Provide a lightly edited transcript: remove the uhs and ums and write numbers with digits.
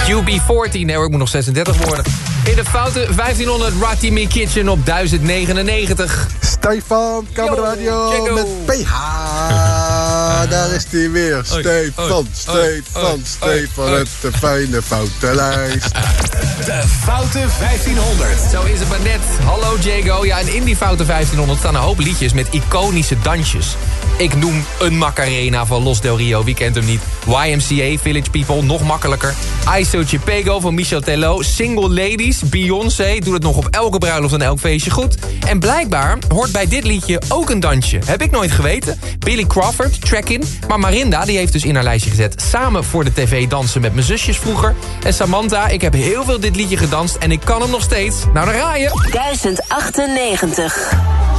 UB40, nee hoor, ik moet nog 36 worden. In de foute 1500 Ratimi Kitchen op 1099. Stefan, Kamerradio met PH. Daar is hij weer. Stefan, het de fijne foute lijst. De foute 1500. Zo is het maar net. Hallo Jago. Ja, en in die foute 1500 staan een hoop liedjes met iconische dansjes. Ik noem een Macarena van Los Del Rio, wie kent hem niet? YMCA, Village People, nog makkelijker. ISO Chipego van Michel Tello. Single Ladies, Beyoncé, doet het nog op elke bruiloft en elk feestje goed. En blijkbaar hoort bij dit liedje ook een dansje. Heb ik nooit geweten. Billy Crawford, Track-In. Maar Marinda, die heeft dus in haar lijstje gezet. Samen voor de tv dansen met mijn zusjes vroeger. En Samantha, ik heb heel veel dit liedje gedanst en ik kan hem nog steeds. Nou, dan raaien. 1098.